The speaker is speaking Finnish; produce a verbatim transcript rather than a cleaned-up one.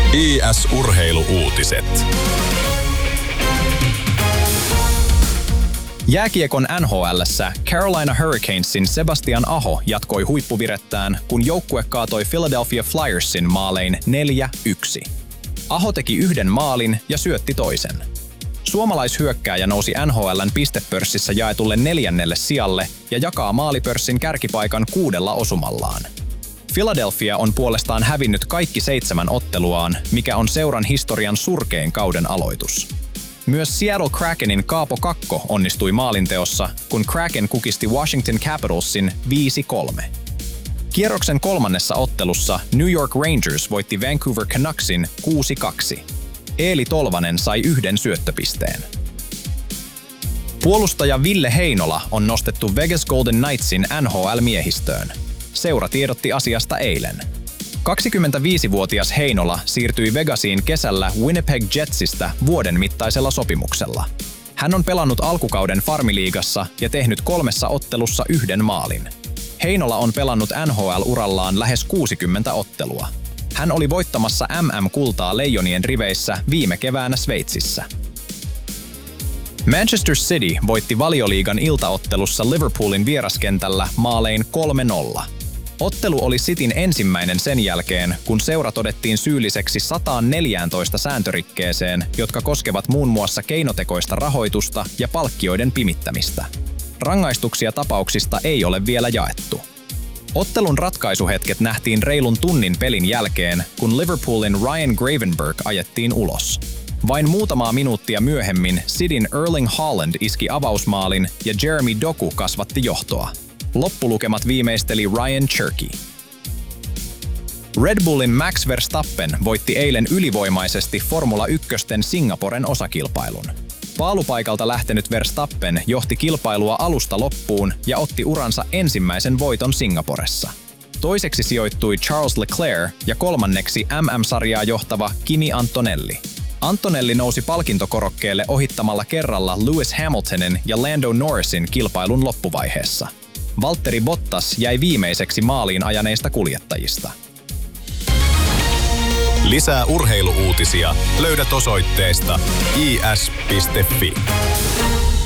I S-urheiluuutiset. Jääkiekon N H L:ssä Carolina Hurricanesin Sebastian Aho jatkoi huippuvirettään, kun joukkue kaatoi Philadelphia Flyersin maalein neljä yksi. Aho teki yhden maalin ja syötti toisen. Suomalaishyökkääjä nousi N H L:n pistepörssissä jaetulle neljännelle sijalle ja jakaa maalipörssin kärkipaikan kuudella osumallaan. Philadelphia on puolestaan hävinnyt kaikki seitsemän otteluaan, mikä on seuran historian surkein kauden aloitus. Myös Seattle Krakenin Kaapo Kakko onnistui maalinteossa, kun Kraken kukisti Washington Capitalsin viisi kolme. Kierroksen kolmannessa ottelussa New York Rangers voitti Vancouver Canucksin kuusi kaksi. Eeli Tolvanen sai yhden syöttöpisteen. Puolustaja Ville Heinola on nostettu Vegas Golden Knightsin N H L-miehistöön. Seura tiedotti asiasta eilen. kaksikymmentäviisivuotias Heinola siirtyi Vegasiin kesällä Winnipeg Jetsistä vuoden mittaisella sopimuksella. Hän on pelannut alkukauden Farmiliigassa ja tehnyt kolmessa ottelussa yhden maalin. Heinola on pelannut N H L-urallaan lähes kuusikymmentä ottelua. Hän oli voittamassa M M-kultaa Leijonien riveissä viime keväänä Sveitsissä. Manchester City voitti Valioliigan iltaottelussa Liverpoolin vieraskentällä maalein kolme nolla. Ottelu oli Cityn ensimmäinen sen jälkeen, kun seura todettiin syylliseksi sata neljätoista sääntörikkeeseen, jotka koskevat muun muassa keinotekoista rahoitusta ja palkkioiden pimittämistä. Rangaistuksia tapauksista ei ole vielä jaettu. Ottelun ratkaisuhetket nähtiin reilun tunnin pelin jälkeen, kun Liverpoolin Ryan Gravenberch ajettiin ulos. Vain muutamaa minuuttia myöhemmin Cityn Erling Haaland iski avausmaalin ja Jeremy Doku kasvatti johtoa. Loppulukemat viimeisteli Ryan Cherky. Red Bullin Max Verstappen voitti eilen ylivoimaisesti Formula ykkösten Singaporen osakilpailun. Paalupaikalta lähtenyt Verstappen johti kilpailua alusta loppuun ja otti uransa ensimmäisen voiton Singaporessa. Toiseksi sijoittui Charles Leclerc ja kolmanneksi M M-sarjaa johtava Kimi Antonelli. Antonelli nousi palkintokorokkeelle ohittamalla kerralla Lewis Hamiltonin ja Lando Norrisin kilpailun loppuvaiheessa. Valtteri Bottas jäi viimeiseksi maaliin ajaneista kuljettajista. Lisää urheiluuutisia löydät osoitteesta i s piste f i.